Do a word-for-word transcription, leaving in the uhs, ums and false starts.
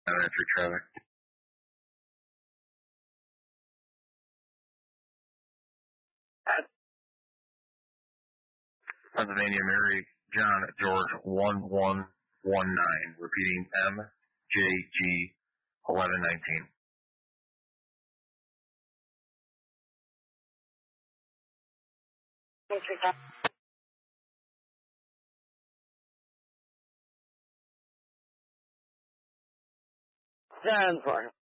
Entry traffic. Pennsylvania Mary John George one one one nine. Repeating M J G eleven nineteen. Seven four.